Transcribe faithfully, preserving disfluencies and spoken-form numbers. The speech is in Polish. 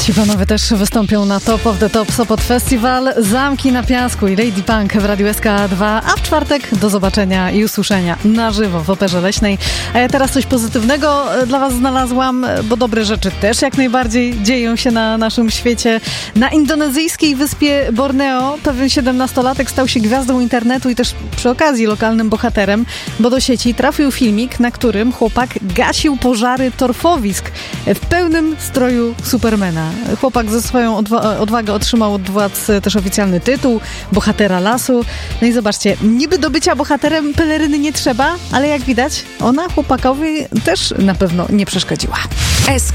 Ci panowie też wystąpią na Top of the Top Sopot Festival, Zamki na Piasku i Lady Punk w Radiu S K dwa, a w czwartek do zobaczenia i usłyszenia na żywo w Operze Leśnej. A ja teraz coś pozytywnego dla was znalazłam, bo dobre rzeczy też jak najbardziej dzieją się na naszym świecie. Na indonezyjskiej wyspie Borneo pewien siedemnastolatek stał się gwiazdą internetu i też przy okazji lokalnym bohaterem, bo do sieci trafił filmik, na którym chłopak gasił pożary torfowisk w pełnym stroju Supermana. Chłopak ze swoją odwa- odwagę otrzymał od władz też oficjalny tytuł bohatera lasu. No i zobaczcie, niby do bycia bohaterem peleryny nie trzeba, ale jak widać, ona chłopakowi też na pewno nie przeszkodziła.